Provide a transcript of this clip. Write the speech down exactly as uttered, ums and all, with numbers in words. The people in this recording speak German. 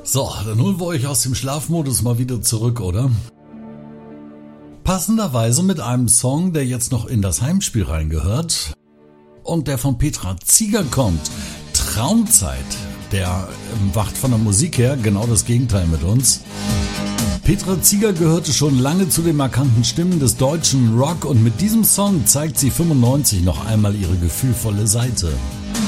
So, dann holen wir euch aus dem Schlafmodus mal wieder zurück, oder? Passenderweise mit einem Song, der jetzt noch in das Heimspiel reingehört und der von Petra Zieger kommt. Traumzeit. Der macht von der Musik her genau das Gegenteil mit uns. Petra Zieger gehörte schon lange zu den markanten Stimmen des deutschen Rock und mit diesem Song zeigt sie fünfundneunzig noch einmal ihre gefühlvolle Seite.